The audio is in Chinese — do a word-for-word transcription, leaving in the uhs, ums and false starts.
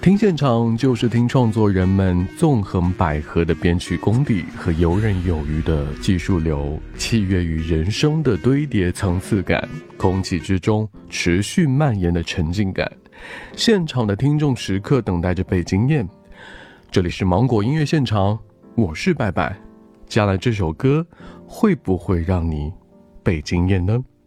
听现场就是听创作人们纵横捭阖的编曲功底和游刃有余的技术流，契约于人声的堆叠层次感，空气之中持续蔓延的沉浸感。现场的听众时刻等待着被惊艳。这里是芒果音乐现场，我是拜拜。接下来这首歌会不会让你被惊艳呢？